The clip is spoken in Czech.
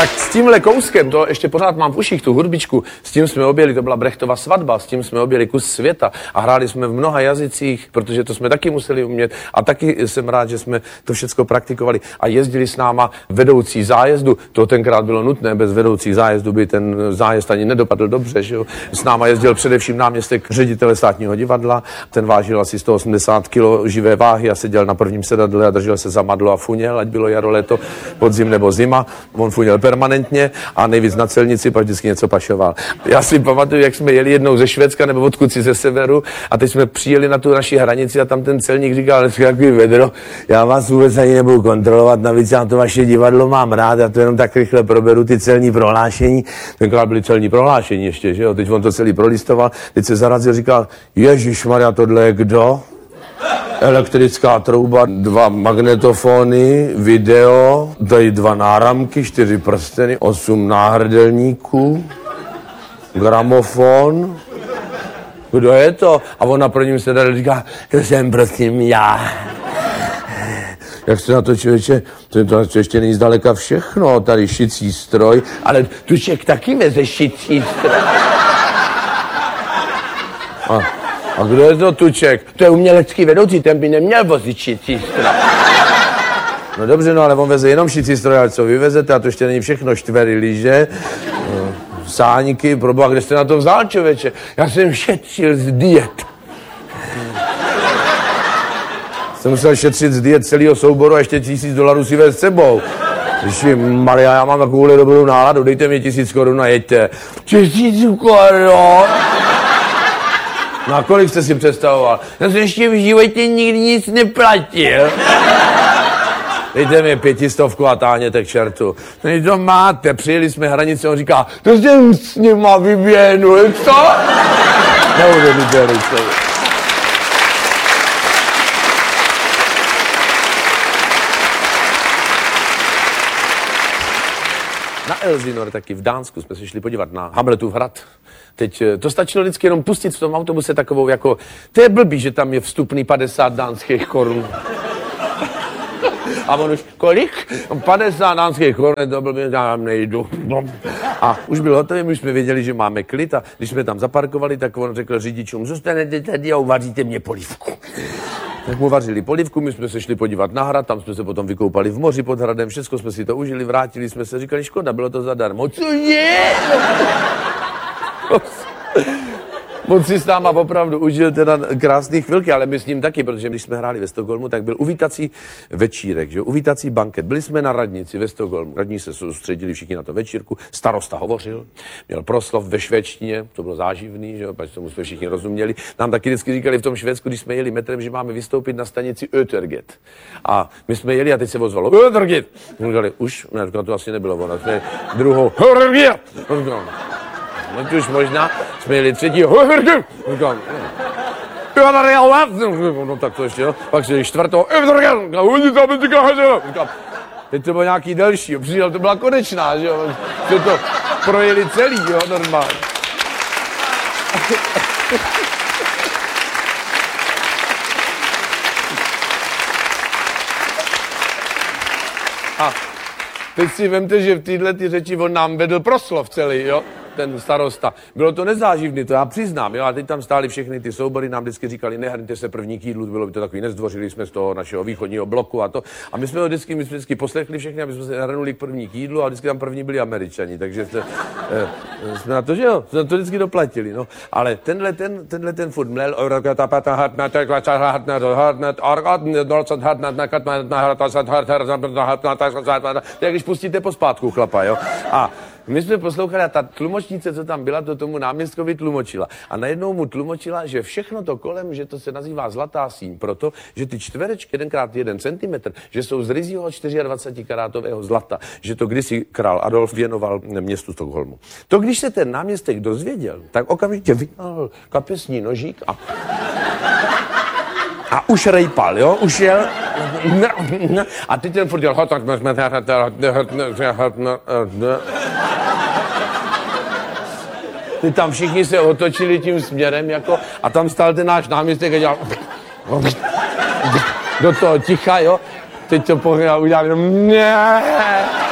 Tak s tímhle kouskem, to ještě pořád mám v uších, tu hudbičku, s tím jsme objeli, to byla Brechtova svatba, s tím jsme objeli kus světa a hráli jsme v mnoha jazycích, protože to jsme taky museli umět a taky jsem rád, že jsme to všecko praktikovali a jezdili s náma vedoucí zájezdu, to tenkrát bylo nutné, bez vedoucích zájezdu by ten zájezd ani nedopadl dobře, že jo. S náma jezdil především náměstek ředitele státního divadla, ten vážil asi 180 kg živé váhy a seděl na prvním sedadle a držel se za madlo a funěl, ať bylo jaro, léto, podzim nebo zima, on funěl permanentně a nejvíc na celnici, pak vždycky něco pašoval. Já si pamatuju, jak jsme jeli jednou ze Švédska nebo odkud si ze severu a teď jsme přijeli na tu naši hranici a tam ten celník říkal, takový vedro, já vás vůbec ani nebudu kontrolovat, navíc já to vaše divadlo mám rád, já to jenom tak rychle proberu ty celní prohlášení. Tenkrát byly celní prohlášení ještě, že jo, teď on to celý prolistoval, teď se zarazil, říkal, ježišmarja, tohle je kdo? Elektrická trouba, 2 magnetofony, video, tady 2 náramky, 4 prsteny, 8 náhrdelníků, gramofon. Kdo je to? A on na prvním sedadle říká, to jsem prosím já. Jak jste na to, člověče, to ještě není zdaleka všechno, tady šicí stroj, ale Tuček taky veze šicí stroj. A kdo je to Tuček? To je umělecký vedoucí, ten by neměl vozit šicí stroj. No dobře, no ale on veze jenom šicí stroj, ale co vy vezete, a to ještě není všechno, štvery lyže, sáňky, proboha, kde jste na to vzal, člověče? Já jsem šetřil z diet. Jsem musel šetřit z diet celého souboru a ještě $1000 si vést s sebou. Ježi Maria, já mám takovouhle dobrou náladu, dejte mi 1000 korun a jeďte. 1000 korun? No a kolik jste si představoval? Já jsem ještě v životě nikdy nic neplatil. Dejte mi 500 a táhněte k čertu. No to máte, přijeli jsme hranici, on říká, to jsem s nima vyběhnul, co? Neuvěřitelný člověk. Na Elsinor taky v Dánsku jsme se šli podívat na Hamletův hrad. Teď to stačilo vždycky jenom pustit v tom autobuse takovou jako, to je blbý, že tam je vstupný 50 dánských korun. A on už, kolik? 50 dánských korun, to blbý, já tam nejdu. A už byl hotový, my už jsme věděli, že máme klid a když jsme tam zaparkovali, tak on řekl řidičům, zůstanete tady a uvaříte mě polívku. Tak mu vařili polívku, my jsme se šli podívat na hrad, tam jsme se potom vykoupali v moři pod hradem, všechno jsme si to užili, vrátili jsme se, říkali, škoda, bylo to zadarmo. Cože? On si s náma opravdu užil teda krásný chvilky, ale my s ním taky, protože když jsme hráli ve Stockholmu, tak byl uvítací večírek, že? Uvítací banket. Byli jsme na radnici ve Stockholmu. Radní se soustředili všichni na to večírku. Starosta hovořil, měl proslov ve švédštině, to bylo záživný, že? Protože tomu jsme všichni rozuměli. Nám taky vždycky říkali v tom Švédsku, když jsme jeli metrem, že máme vystoupit na stanici Öterget. A my jsme jeli a teď se ozvalo Öterget. Říkali, už? Ne, to asi nebylo ono. Jsme druhou Öterget. No to už možná, jsme jeli třetího, říkám, no tak to ještě, jo, pak se čtvrtou, říkám, teď to bylo nějaký delší, přijel, to byla konečná, že jo, jsme to projeli celý, jo, normálně. A teď si vemte, že v této řeči on nám vedl proslov celý, jo. Ten starosta. Bylo to nezáživný, to já přiznám, jo, a teď tam stály všechny ty soubory, nám vždycky říkali, nehrňte se první k jídlu, bylo by to takový, nezdvořili jsme z toho našeho východního bloku a to. A my jsme ho vždycky poslechli všechny, aby jsme se hrnuli k první k jídlu a vždycky tam první byli Američani, takže jsme na to, že jo, jsme to vždycky doplatili, no. Ale tenhle ten furt mlel, jak když pustíte pospátku chlapa, jo. A my jsme poslouchali a ta tlumočnice, co tam byla, to tomu náměstkovi tlumočila. A najednou mu tlumočila, že všechno to kolem, že to se nazývá zlatá síň, proto, že ty čtverečky 1x1 centimetr, že jsou z ryzího 24karátového zlata, že to kdysi král Adolf věnoval městu Stockholmu. To, když se ten náměstek dozvěděl, tak okamžitě vytáhl kapesní nožík a už rejpal, jo, už jel. A teď ten furt dělal. Teď tam všichni se otočili tím směrem, jako, a tam stál ten náš náměstek a dělal do toho ticha, jo. Teď to pohled udělal jenom